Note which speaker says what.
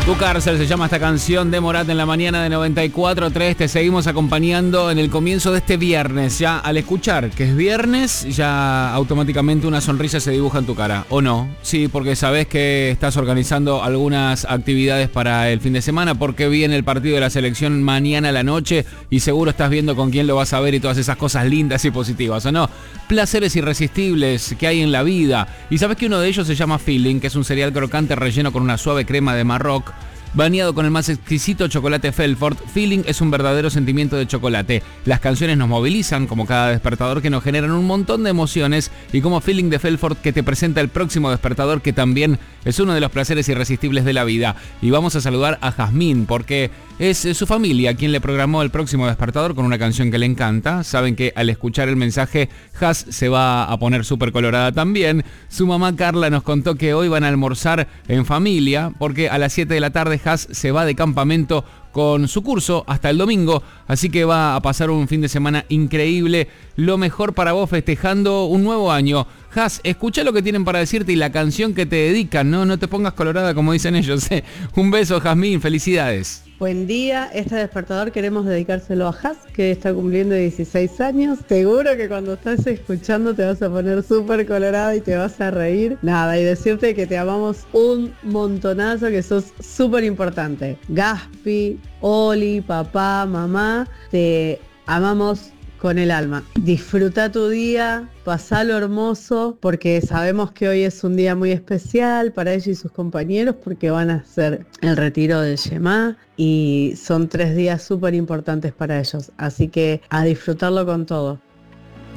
Speaker 1: Tu cárcel se llama esta canción de Morat en la mañana de 94.3. Te seguimos acompañando en el comienzo de este viernes. Ya al escuchar que es viernes, ya automáticamente una sonrisa se dibuja en tu cara. ¿O no? Sí, porque sabés que estás organizando algunas actividades para el fin de semana, porque viene el partido de la selección mañana a la noche y seguro estás viendo con quién lo vas a ver y todas esas cosas lindas y positivas, ¿o no? Placeres irresistibles que hay en la vida. Y sabés que uno de ellos se llama Feeling, que es un cereal crocante relleno con una suave crema de Marroc, bañado con el más exquisito chocolate Felford. Feeling es un verdadero sentimiento de chocolate. Las canciones nos movilizan, como cada despertador, que nos generan un montón de emociones, y como Feeling de Felford, que te presenta el próximo despertador, que también es uno de los placeres irresistibles de la vida. Y vamos a saludar a Jazmín, porque es su familia quien le programó el próximo despertador con una canción que le encanta. Saben que al escuchar el mensaje, Jaz se va a poner súper colorada también. Su mamá Carla nos contó que hoy van a almorzar en familia, porque a las 7 de la tarde Jaz se va de campamento con su curso hasta el domingo, así que va a pasar un fin de semana increíble. Lo mejor para vos festejando un nuevo año. Jaz, escucha lo que tienen para decirte y la canción que te dedican, no te pongas colorada como dicen ellos. Un beso, Jazmín, felicidades.
Speaker 2: Buen día, este despertador queremos dedicárselo a Jaz, que está cumpliendo 16 años. Seguro que cuando estás escuchando te vas a poner súper colorada y te vas a reír. Nada, y decirte que te amamos un montonazo, que sos súper importante. Gaspi, Oli, papá, mamá, te amamos con el alma. Disfruta tu día, pasalo hermoso, porque sabemos que hoy es un día muy especial para ella y sus compañeros, porque van a hacer el retiro del Yemá y son 3 días súper importantes para ellos. Así que a disfrutarlo con todo.